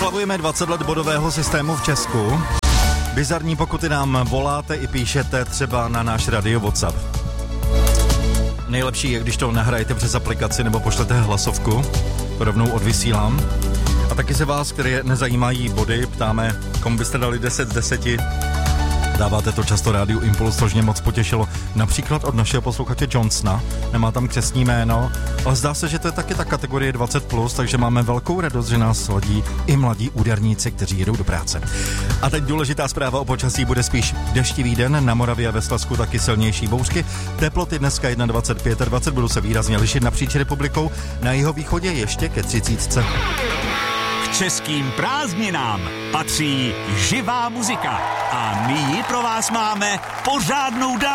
Oslavujeme 20 let bodového systému v Česku. Bizarní pokuty nám voláte i píšete třeba na náš radio WhatsApp. Nejlepší je, když to nahrajete přes aplikaci nebo pošlete hlasovku. Rovnou odvysílám. A taky se vás, které nezajímají body, ptáme, komu byste dali 10 z 10. Dáváte to často rádiu Impuls, což mě moc potěšilo. Například od našeho posluchače Johnsona. Nemá tam křestní jméno, ale zdá se, že to je taky ta kategorie 20+, takže máme velkou radost, že nás sledí i mladí úderníci, kteří jedou do práce. A teď důležitá zpráva o počasí, bude spíš deštivý den, na Moravě a ve Slezsku taky silnější bouřky. Teploty dneska 21, 25, budou se výrazně lišit napříč republikou, na jihovýchodě ještě ke 30. K českým prázdninám patří živá muzika a my ji pro vás máme pořádnou dávku.